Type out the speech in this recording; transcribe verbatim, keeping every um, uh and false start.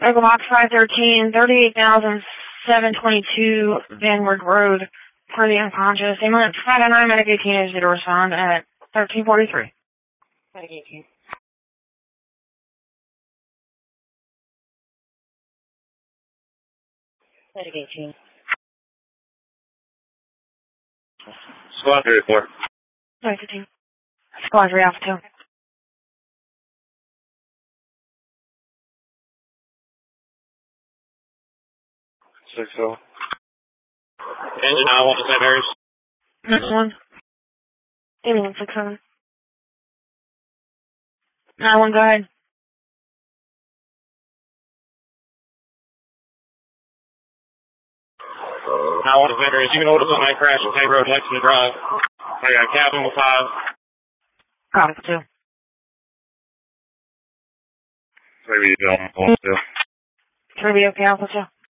Echo Box five thirteen, thirty-eight thousand seven twenty-two Vanward Road, for the unconscious. Ambulance five nine Medic eighteen is to respond at thirteen forty-three. Medic eighteen. Medic eighteen. Squad three four. Medic eighteen. Squad three Alpha two. Six oh. Engine I want to say Harris. Next one. Ambulance six seven. nine one, go ahead. I want to say Harris. You can hold us on that crash and take road Hexton Drive. I got Captain with five. Alpha two. Maybe you don't hold still. three B okay, Alpha two.